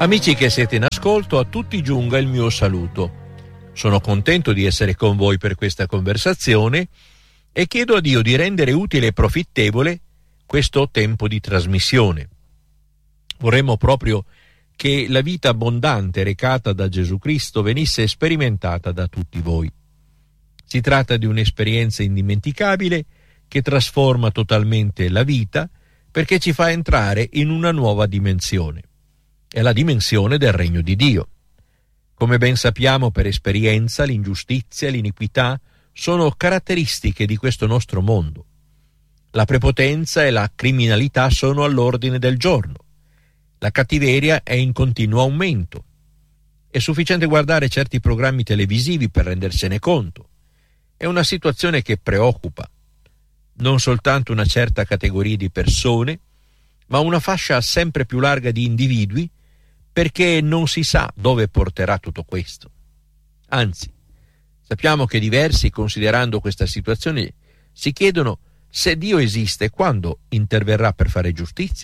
Amici che siete in ascolto, a tutti giunga il mio saluto. Sono contento di essere con voi per questa conversazione e chiedo a Dio di rendere utile e profittevole questo tempo di trasmissione. Vorremmo proprio che la vita abbondante recata da Gesù Cristo venisse sperimentata da tutti voi. Si tratta di un'esperienza indimenticabile che trasforma totalmente la vita perché ci fa entrare in una nuova dimensione. È la dimensione del regno di Dio. Come ben sappiamo per esperienza, l'ingiustizia e l'iniquità sono caratteristiche di questo nostro mondo. La prepotenza e la criminalità sono all'ordine del giorno. La cattiveria è in continuo aumento. È sufficiente guardare certi programmi televisivi per rendersene conto. È una situazione che preoccupa non soltanto una certa categoria di persone, ma una fascia sempre più larga di individui, perché non si sa dove porterà tutto questo. Anzi, sappiamo che diversi, considerando questa situazione, si chiedono se Dio esiste e quando interverrà per fare giustizia.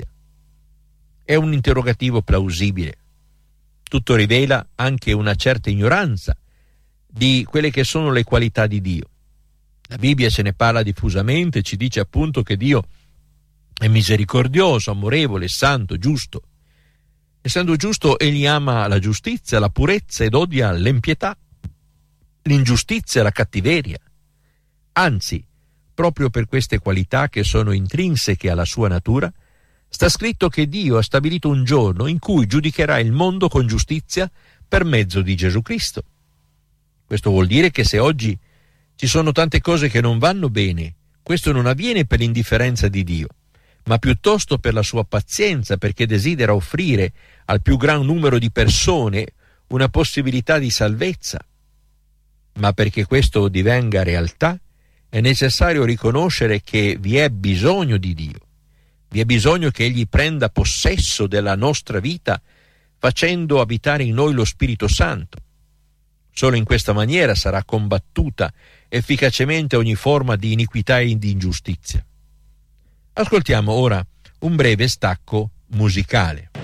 È un interrogativo plausibile. Tutto rivela anche una certa ignoranza di quelle che sono le qualità di Dio. La Bibbia ce ne parla diffusamente, ci dice appunto che Dio è misericordioso, amorevole, santo, giusto. Essendo giusto, egli ama la giustizia, la purezza ed odia l'impietà, l'ingiustizia e la cattiveria. Anzi, proprio per queste qualità che sono intrinseche alla sua natura, sta scritto che Dio ha stabilito un giorno in cui giudicherà il mondo con giustizia per mezzo di Gesù Cristo. Questo vuol dire che se oggi ci sono tante cose che non vanno bene, questo non avviene per l'indifferenza di Dio, ma piuttosto per la sua pazienza, perché desidera offrire al più gran numero di persone una possibilità di salvezza. Ma perché questo divenga realtà, è necessario riconoscere che vi è bisogno di Dio. Vi è bisogno che Egli prenda possesso della nostra vita, facendo abitare in noi lo Spirito Santo. Solo in questa maniera sarà combattuta efficacemente ogni forma di iniquità e di ingiustizia. Ascoltiamo ora un breve stacco musicale.